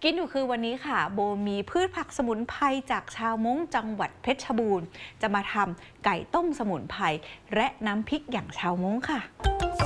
คิดอยู่คือวันนี้ค่ะโบมีพืชผักสมุนไพรจากชาวม้งจังหวัดเพชรบูรณ์จะมาทำไก่ต้มสมุนไพรและน้ำพริกอย่างชาวม้งค่ะ